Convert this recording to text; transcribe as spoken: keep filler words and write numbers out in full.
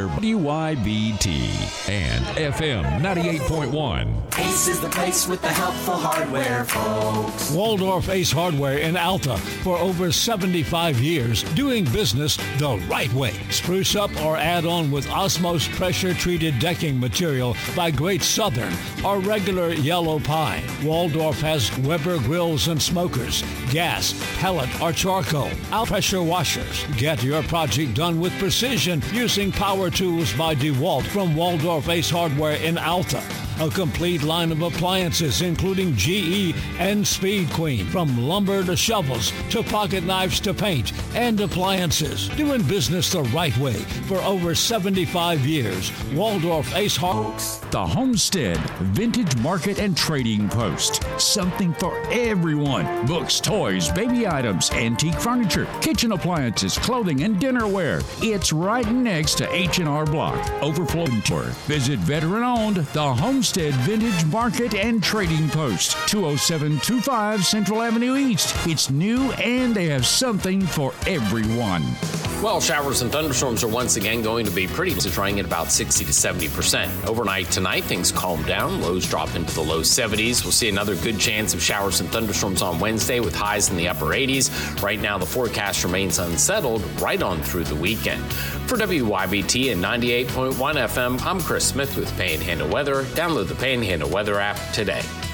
W Y B T and F M ninety-eight point one. Ace is the place with the helpful hardware, folks. Waldorf Ace Hardware in Alta for over seventy-five years, doing business the right way. Spruce up or add on with Osmos pressure-treated decking material by Great Southern or regular yellow pine. Waldorf has Weber grills and smokers, gas, pellet, or charcoal, out pressure washers. Get your project done with precision using power tools by DeWalt from Waldorf Ace Hardware in Alta. A complete line of appliances, including G E and Speed Queen. From lumber to shovels, to pocket knives to paint, and appliances. Doing business the right way for over seventy-five years. Waldorf Ace Hardware. The Homestead Vintage Market and Trading Post. Something for everyone. Books, toys, baby items, antique furniture, kitchen appliances, clothing, and dinnerware. It's right next to H and R Block. Overflow tour. Visit veteran-owned The Homestead Vintage Market and Trading Post, two oh seven two five Central Avenue East. It's new and they have something for everyone. Well, showers and thunderstorms are once again going to be pretty drying at about sixty to seventy percent. Overnight tonight, things calm down. Lows drop into the low seventies. We'll see another good chance of showers and thunderstorms on Wednesday with highs in the upper eighties. Right now, the forecast remains unsettled right on through the weekend. For W Y B T and ninety-eight point one F M, I'm Chris Smith with Panhandle Weather. Download the Panhandle Weather app today.